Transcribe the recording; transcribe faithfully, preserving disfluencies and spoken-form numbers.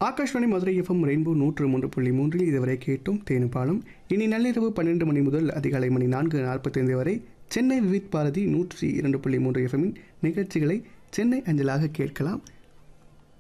Akashvani Madurai FM rainbow நூற்று மூன்று புள்ளி மூன்றில் இதுவரை கேட்டோம் தேனுபாலும். இனி நள்ளிரவு பன்னிரண்டு மணி முதல் அதிகாலை மணி நான்கு நாற்பத்தைந்து வரை சென்னை விவித் பாரதி நூற்றி இரண்டு புள்ளி மூன்று எஃப்எம்மின் நிகழ்ச்சிகளை சென்னை அஞ்சலாக கேட்கலாம்.